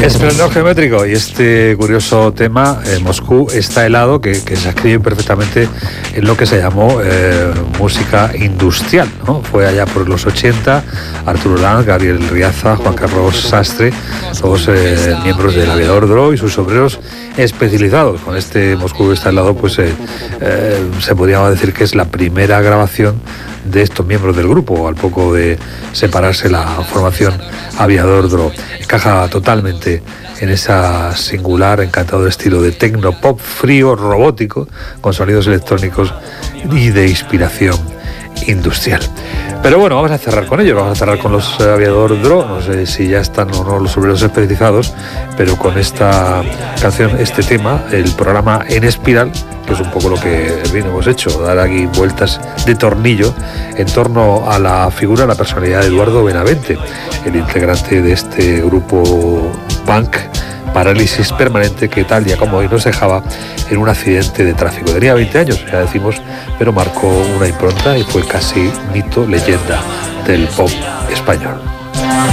Esplendor geométrico y este curioso tema, Moscú está helado, que se escribe perfectamente en lo que se llamó música industrial, ¿no? Fue allá por los 80, Arturo Lanz, Gabriel Riaza, Juan Carlos Sastre, todos miembros del Aviador Dro y sus obreros especializados. Con este Moscú está helado, pues se podría decir que es la primera grabación de estos miembros del grupo, al poco de separarse la formación Aviador Dro. Encaja totalmente en esa singular, encantador estilo de tecno-pop frío, robótico, con sonidos electrónicos y de inspiración industrial. Pero bueno, vamos a cerrar con ellos, vamos a cerrar con los Aviador Dro. No sé si ya están o no los obreros especializados, pero con esta canción, este tema, el programa En Espiral, que es un poco lo que hemos hecho, dar aquí vueltas de tornillo en torno a la figura, la personalidad de Eduardo Benavente, el integrante de este grupo punk Parálisis Permanente, que tal día como hoy nos dejaba en un accidente de tráfico. Tenía 20 años, ya decimos, pero marcó una impronta y fue casi mito, leyenda del pop español.